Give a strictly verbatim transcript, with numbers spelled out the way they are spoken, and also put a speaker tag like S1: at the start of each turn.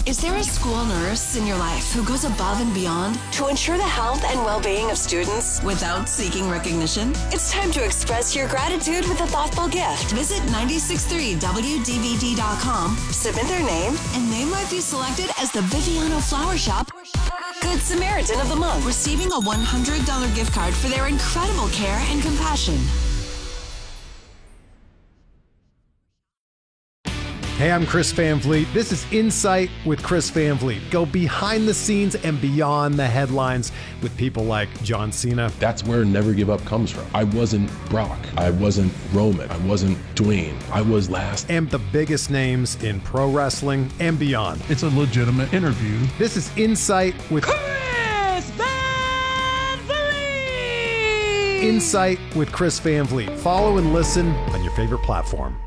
S1: Is there a school nurse in your life who goes above and beyond to ensure the health and well-being of students without seeking recognition? It's time to express your gratitude with a thoughtful gift. Visit nine six three W D V D dot com, submit their name, and they might be selected as the Viviano Flower Shop Good Samaritan of the Month, receiving a one hundred dollars gift card for their incredible care and compassion.
S2: Hey, I'm Chris Van Vliet. This is Insight with Chris Van Vliet. Go behind the scenes and beyond the headlines with people like John Cena.
S3: That's where Never Give Up comes from. I wasn't Brock. I wasn't Roman. I wasn't Dwayne. I was last.
S2: And the biggest names in pro wrestling and beyond.
S4: It's a legitimate interview.
S2: This is Insight with
S5: Chris Van Vliet.
S2: Insight with Chris Van Vliet. Follow and listen on your favorite platform.